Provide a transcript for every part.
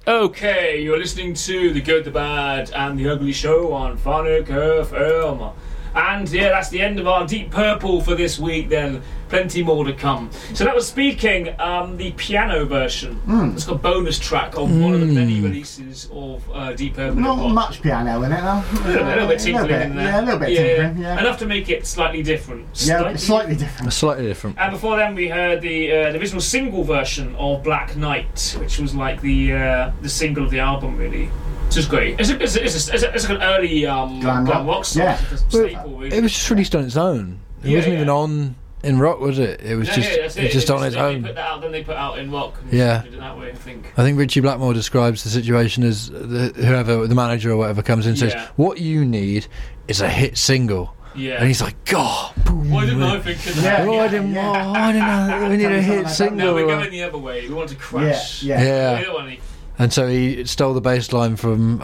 Okay, you're listening to The Good, The Bad and The Ugly Show on Phonic FM. And yeah, that's the end of our Deep Purple for this week then. Plenty more to come. So that was Speaking, the piano version. It's got a bonus track on one of the many releases of Deep Purple. Not much piano in it though. A little bit tinkling in there. Yeah, a little bit tinkling, yeah. Enough to make it slightly different. Yeah, slightly different. Slightly different. And before then we heard the original single version of Black Knight, which was like the single of the album really. Which is great. It's like an early glam rock song. Yeah. Staple, really. It was just released on its own. It wasn't even on in rock, was it? It was just on its own. They put that out, then they put out in rock. And yeah. did it that way, I think. I think Richie Blackmore describes the situation as whoever the manager or whatever comes in and says, "What you need is a hit single." Yeah. And he's like, "God, boom." Why didn't I think of that? I didn't know we need a hit single. No, we're going the other way. We want to crash. Yeah. We don't want any. And so he stole the bass line from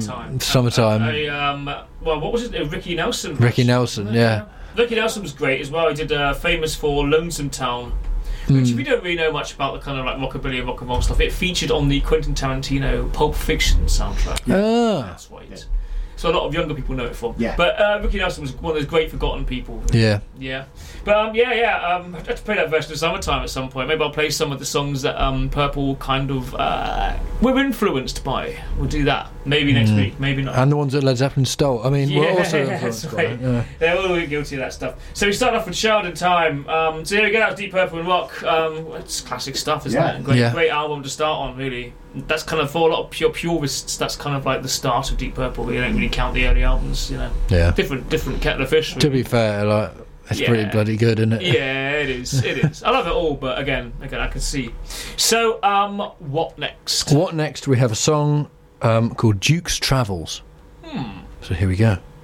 Summertime. Well, what was it? Ricky Nelson. Ricky Nelson, yeah. Ricky Nelson was great as well. He did Famous for Lonesome Town, which we don't really know much about the kind of like rockabilly and rock and roll stuff. It featured on the Quentin Tarantino Pulp Fiction soundtrack. That's why it's... So a lot of younger people know it from. Yeah. But Ricky Nelson was one of those great forgotten people. Yeah. Yeah. But I have to play that version of Summertime at some point. Maybe I'll play some of the songs that Purple kind of were influenced by. We'll do that. Maybe next week, maybe not. And the ones that Led Zeppelin stole. I mean, we're also influenced by it. Yeah. They're all guilty of that stuff. So we start off with Child in Time. So here we go, that's Deep Purple and rock. It's classic stuff, isn't it? Great album to start on, really. That's kind of, for a lot of purists, that's kind of like the start of Deep Purple. You don't really count the early albums, you know. Yeah. Different kettle of fish. Really. To be fair, like, it's pretty bloody good, isn't it? Yeah, it is. It is. I love it all, but again, I can see. So, what next? What next? We have a song called Duke's Travels. So here we go.